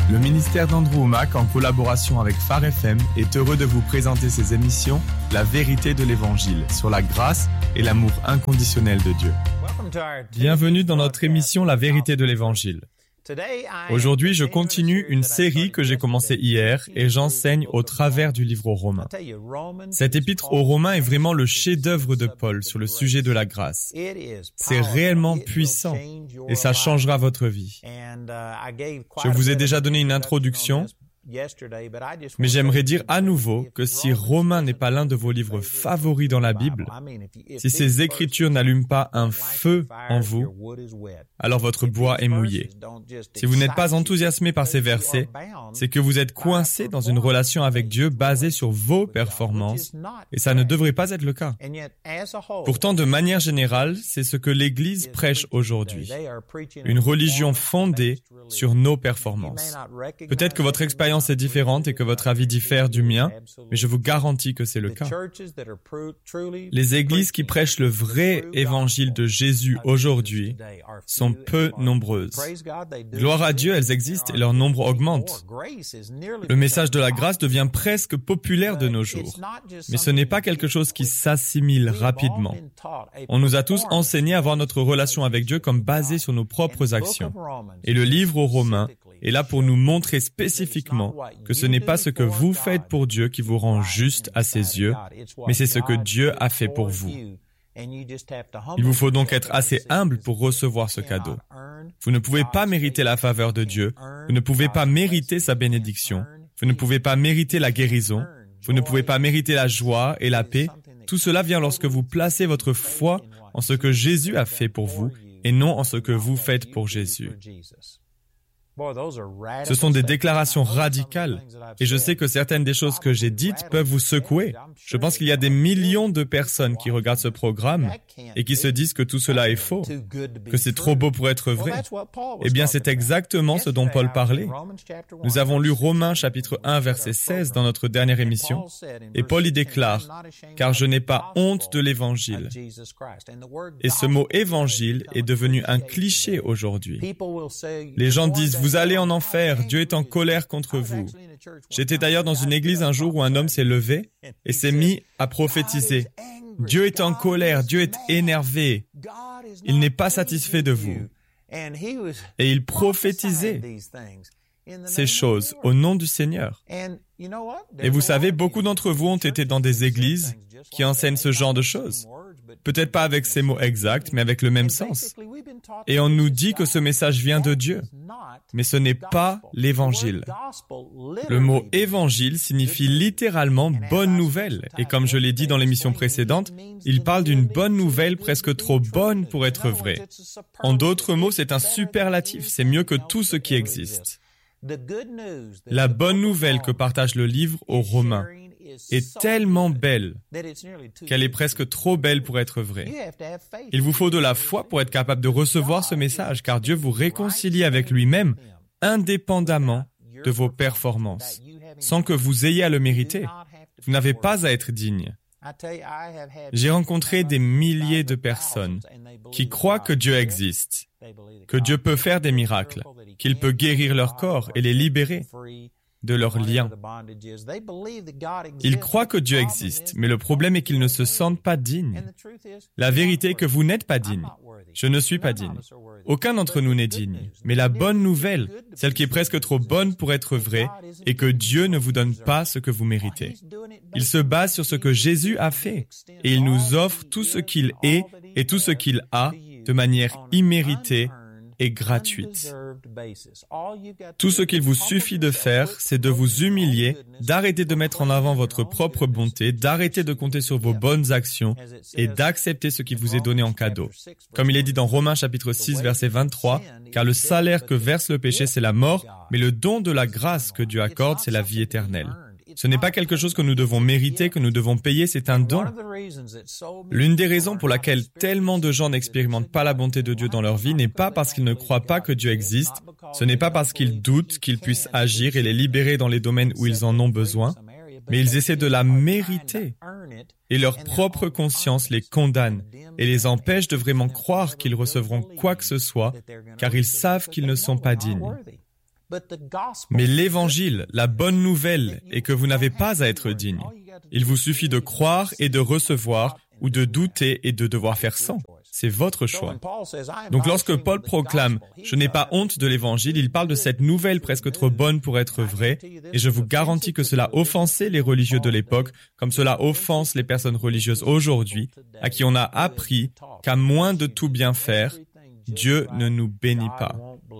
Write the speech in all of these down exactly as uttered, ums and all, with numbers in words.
Le ministère d'Andrew Wommack, en collaboration avec Phare F M, est heureux de vous présenter ses émissions « La vérité de l'Évangile » sur la grâce et l'amour inconditionnel de Dieu. Bienvenue dans notre émission « La vérité de l'Évangile ». Aujourd'hui, je continue une série que j'ai commencée hier et j'enseigne au travers du livre aux Romains. Cet épître aux Romains est vraiment le chef-d'œuvre de Paul sur le sujet de la grâce. C'est réellement puissant et ça changera votre vie. Je vous ai déjà donné une introduction, mais j'aimerais dire à nouveau que si Romains n'est pas l'un de vos livres favoris dans la Bible, si ces Écritures n'allument pas un feu en vous, alors votre bois est mouillé. Si vous n'êtes pas enthousiasmé par ces versets, c'est que vous êtes coincé dans une relation avec Dieu basée sur vos performances, et ça ne devrait pas être le cas. Pourtant, de manière générale, c'est ce que l'Église prêche aujourd'hui. Une religion fondée sur nos performances. Peut-être que votre expérience est différente et que votre avis diffère du mien, mais je vous garantis que c'est le cas. Les églises qui prêchent le vrai évangile de Jésus aujourd'hui sont peu nombreuses. Gloire à Dieu, elles existent et leur nombre augmente. Le message de la grâce devient presque populaire de nos jours, mais ce n'est pas quelque chose qui s'assimile rapidement. On nous a tous enseigné à voir notre relation avec Dieu comme basée sur nos propres actions. Et le livre aux Romains est là pour nous montrer spécifiquement que ce n'est pas ce que vous faites pour Dieu qui vous rend juste à ses yeux, mais c'est ce que Dieu a fait pour vous. Il vous faut donc être assez humble pour recevoir ce cadeau. Vous ne pouvez pas mériter la faveur de Dieu, vous ne pouvez pas mériter sa bénédiction, vous ne pouvez pas mériter la guérison, vous ne pouvez pas mériter la joie et la paix. Tout cela vient lorsque vous placez votre foi en ce que Jésus a fait pour vous et non en ce que vous faites pour Jésus. Ce sont des déclarations radicales et je sais que certaines des choses que j'ai dites peuvent vous secouer. Je pense qu'il y a des millions de personnes qui regardent ce programme et qui se disent que tout cela est faux, que c'est trop beau pour être vrai. Eh bien, c'est exactement ce dont Paul parlait. Nous avons lu Romains chapitre un verset seize dans notre dernière émission et Paul y déclare « Car je n'ai pas honte de l'évangile ». Et ce mot « évangile » est devenu un cliché aujourd'hui. Les gens disent « Vous allez en enfer, Dieu est en colère contre vous. » J'étais d'ailleurs dans une église un jour où un homme s'est levé et s'est mis à prophétiser. Dieu est en colère, Dieu est énervé. Il n'est pas satisfait de vous. Et il prophétisait ces choses au nom du Seigneur. Et vous savez, beaucoup d'entre vous ont été dans des églises qui enseignent ce genre de choses. Peut-être pas avec ces mots exacts, mais avec le même sens. Et on nous dit que ce message vient de Dieu. Mais ce n'est pas l'Évangile. Le mot « évangile » signifie littéralement « bonne nouvelle ». Et comme je l'ai dit dans l'émission précédente, il parle d'une bonne nouvelle presque trop bonne pour être vraie. En d'autres mots, c'est un superlatif, c'est mieux que tout ce qui existe. La bonne nouvelle que partage le livre aux Romains est tellement belle qu'elle est presque trop belle pour être vraie. Il vous faut de la foi pour être capable de recevoir ce message, car Dieu vous réconcilie avec lui-même indépendamment de vos performances, sans que vous ayez à le mériter. Vous n'avez pas à être digne. J'ai rencontré des milliers de personnes qui croient que Dieu existe, que Dieu peut faire des miracles, qu'il peut guérir leur corps et les libérer de leurs liens. Ils croient que Dieu existe, mais le problème est qu'ils ne se sentent pas dignes. La vérité est que vous n'êtes pas digne. Je ne suis pas digne. Aucun d'entre nous n'est digne. Mais la bonne nouvelle, celle qui est presque trop bonne pour être vraie, est que Dieu ne vous donne pas ce que vous méritez. Il se base sur ce que Jésus a fait, et il nous offre tout ce qu'il est et tout ce qu'il a de manière imméritée et gratuite. Tout ce qu'il vous suffit de faire, c'est de vous humilier, d'arrêter de mettre en avant votre propre bonté, d'arrêter de compter sur vos bonnes actions et d'accepter ce qui vous est donné en cadeau. Comme il est dit dans Romains chapitre six, verset vingt-trois, « Car le salaire que verse le péché, c'est la mort, mais le don de la grâce que Dieu accorde, c'est la vie éternelle. » Ce n'est pas quelque chose que nous devons mériter, que nous devons payer, c'est un don. L'une des raisons pour laquelle tellement de gens n'expérimentent pas la bonté de Dieu dans leur vie n'est pas parce qu'ils ne croient pas que Dieu existe, ce n'est pas parce qu'ils doutent qu'il puisse agir et les libérer dans les domaines où ils en ont besoin, mais ils essaient de la mériter. Et leur propre conscience les condamne et les empêche de vraiment croire qu'ils recevront quoi que ce soit, car ils savent qu'ils ne sont pas dignes. Mais l'évangile, la bonne nouvelle, est que vous n'avez pas à être digne. Il vous suffit de croire et de recevoir, ou de douter et de devoir faire sans. C'est votre choix. Donc lorsque Paul proclame « Je n'ai pas honte de l'évangile », il parle de cette nouvelle presque trop bonne pour être vraie, et je vous garantis que cela offensait les religieux de l'époque, comme cela offense les personnes religieuses aujourd'hui, à qui on a appris qu'à moins de tout bien faire, Dieu ne nous bénit pas.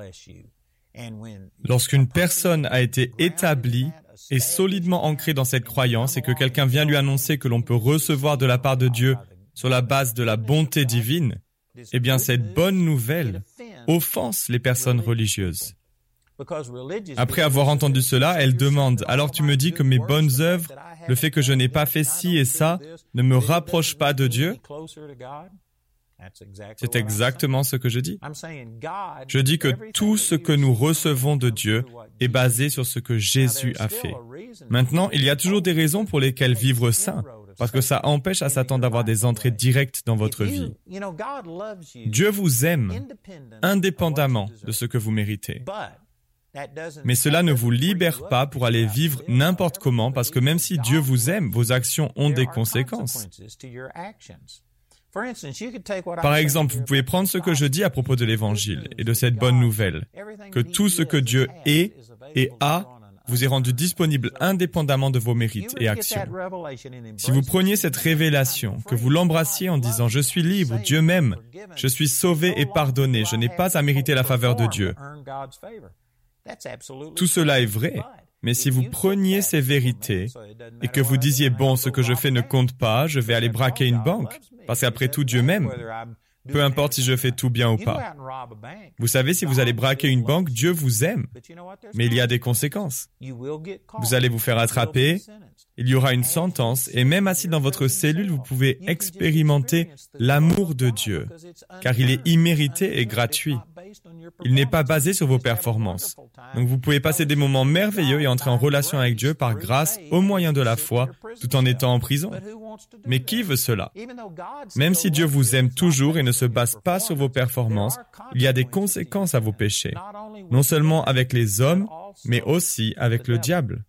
Lorsqu'une personne a été établie et solidement ancrée dans cette croyance et que quelqu'un vient lui annoncer que l'on peut recevoir de la part de Dieu sur la base de la bonté divine, eh bien cette bonne nouvelle offense les personnes religieuses. Après avoir entendu cela, elle demande « Alors tu me dis que mes bonnes œuvres, le fait que je n'ai pas fait ci et ça, ne me rapproche pas de Dieu ?» C'est exactement ce que je dis. Je dis que tout ce que nous recevons de Dieu est basé sur ce que Jésus a fait. Maintenant, il y a toujours des raisons pour lesquelles vivre saint, parce que ça empêche à Satan d'avoir des entrées directes dans votre vie. Dieu vous aime, indépendamment de ce que vous méritez. Mais cela ne vous libère pas pour aller vivre n'importe comment, parce que même si Dieu vous aime, vos actions ont des conséquences. Par exemple, vous pouvez prendre ce que je dis à propos de l'Évangile et de cette bonne nouvelle, que tout ce que Dieu est et a vous est rendu disponible indépendamment de vos mérites et actions. Si vous preniez cette révélation, que vous l'embrassiez en disant « Je suis libre, Dieu m'aime, je suis sauvé et pardonné, je n'ai pas à mériter la faveur de Dieu », tout cela est vrai. Mais si vous preniez ces vérités et que vous disiez « Bon, ce que je fais ne compte pas, je vais aller braquer une banque, parce qu'après tout, Dieu m'aime, peu importe si je fais tout bien ou pas. » Vous savez, si vous allez braquer une banque, Dieu vous aime, mais il y a des conséquences. Vous allez vous faire attraper, il y aura une sentence, et même assis dans votre cellule, vous pouvez expérimenter l'amour de Dieu, car il est immérité et gratuit. Il n'est pas basé sur vos performances. Donc vous pouvez passer des moments merveilleux et entrer en relation avec Dieu par grâce au moyen de la foi, tout en étant en prison. Mais qui veut cela? Même si Dieu vous aime toujours et ne se base pas sur vos performances, il y a des conséquences à vos péchés, non seulement avec les hommes, mais aussi avec le diable.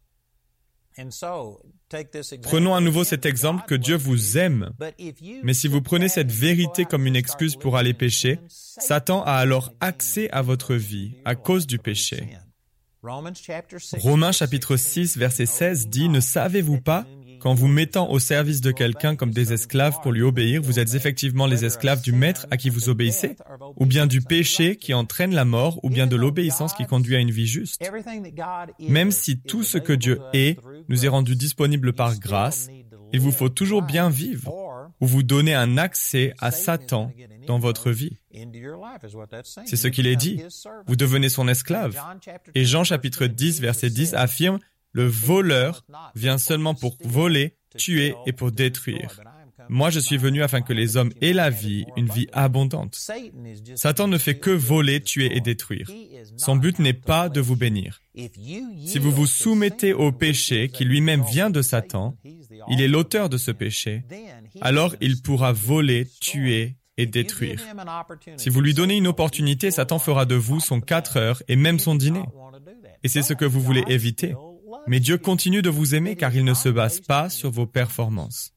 Prenons à nouveau cet exemple que Dieu vous aime, mais si vous prenez cette vérité comme une excuse pour aller pécher, Satan a alors accès à votre vie à cause du péché. Romains chapitre six, verset seize dit « Ne savez-vous pas qu'en vous mettant au service de quelqu'un comme des esclaves pour lui obéir, vous êtes effectivement les esclaves du maître à qui vous obéissez, ou bien du péché qui entraîne la mort, ou bien de l'obéissance qui conduit à une vie juste. Même si tout ce que Dieu est nous est rendu disponible par grâce, il vous faut toujours bien vivre, ou vous donner un accès à Satan dans votre vie. C'est ce qu'il est dit. Vous devenez son esclave. Et Jean chapitre dix, verset dix affirme « Le voleur vient seulement pour voler, tuer et pour détruire. Moi, je suis venu afin que les hommes aient la vie, une vie abondante. » Satan ne fait que voler, tuer et détruire. Son but n'est pas de vous bénir. Si vous vous soumettez au péché qui lui-même vient de Satan, il est l'auteur de ce péché, alors il pourra voler, tuer et détruire. Si vous lui donnez une opportunité, Satan fera de vous son quatre heures et même son dîner. Et c'est ce que vous voulez éviter. Mais Dieu continue de vous aimer car il ne se base pas sur vos performances.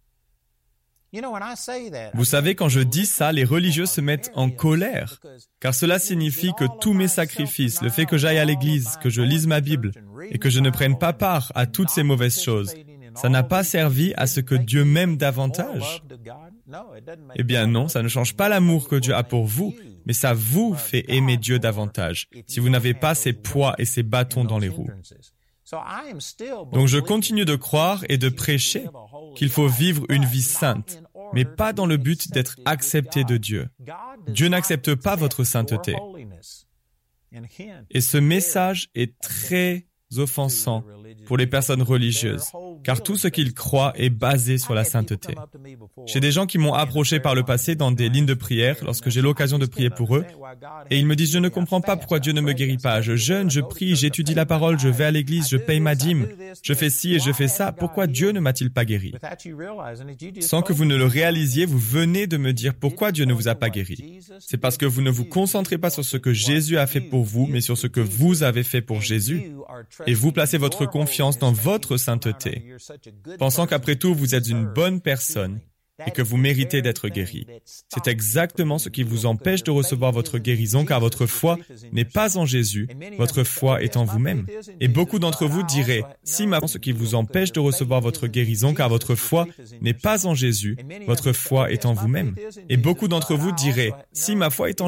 Vous savez, quand je dis ça, les religieux se mettent en colère, car cela signifie que tous mes sacrifices, le fait que j'aille à l'église, que je lise ma Bible, et que je ne prenne pas part à toutes ces mauvaises choses, ça n'a pas servi à ce que Dieu m'aime davantage. Eh bien non, ça ne change pas l'amour que Dieu a pour vous, mais ça vous fait aimer Dieu davantage, si vous n'avez pas ces poids et ces bâtons dans les roues. Donc je continue de croire et de prêcher qu'il faut vivre une vie sainte, mais pas dans le but d'être accepté de Dieu. Dieu n'accepte pas votre sainteté. Et ce message est très offensant pour les personnes religieuses, car tout ce qu'ils croient est basé sur la sainteté. J'ai des gens qui m'ont approché par le passé dans des lignes de prière lorsque j'ai l'occasion de prier pour eux, et ils me disent « Je ne comprends pas pourquoi Dieu ne me guérit pas. Je jeûne, je prie, j'étudie la parole, je vais à l'église, je paye ma dîme, je fais ci et je fais ça. Pourquoi Dieu ne m'a-t-il pas guéri ?» Sans que vous ne le réalisiez, vous venez de me dire pourquoi Dieu ne vous a pas guéri. C'est parce que vous ne vous concentrez pas sur ce que Jésus a fait pour vous, mais sur ce que vous avez fait pour Jésus. Et vous placez votre confiance dans votre sainteté, pensant qu'après tout, vous êtes une bonne personne et que vous méritez d'être guéri. C'est exactement ce qui vous empêche de recevoir votre guérison, car votre foi n'est pas en Jésus, votre foi est en vous-même. Et beaucoup d'entre vous diraient, si ma ce qui vous empêche de recevoir votre guérison, car votre foi n'est pas en Jésus, votre foi est en vous-même. Et beaucoup d'entre vous diraient, si ma foi est en